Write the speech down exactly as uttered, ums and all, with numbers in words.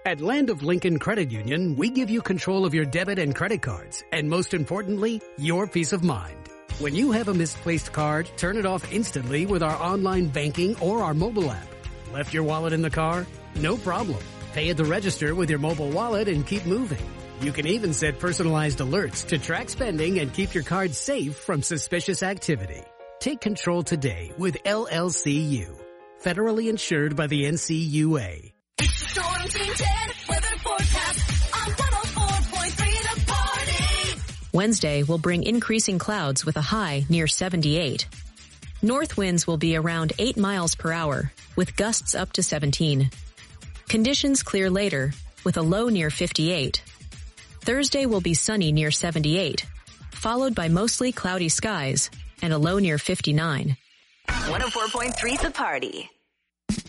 At Land of Lincoln Credit Union, we give you control of your debit and credit cards, and most importantly, your peace of mind. When you have a misplaced card, turn it off instantly with our online banking or our mobile app. Left your wallet in the car? No problem. Pay at the register with your mobile wallet and keep moving. You can even set personalized alerts to track spending and keep your card safe from suspicious activity. Take control today with L L C U. Federally insured by the N C U A. Storm Team ten weather forecast on one oh four point three The Party. Wednesday will bring increasing clouds with a high near seventy-eight. North winds will be around eight miles per hour, with gusts up to seventeen. Conditions clear later, with a low near fifty-eight. Thursday will be sunny near seventy-eight, followed by mostly cloudy skies and a low near fifty-nine. one oh four point three The Party.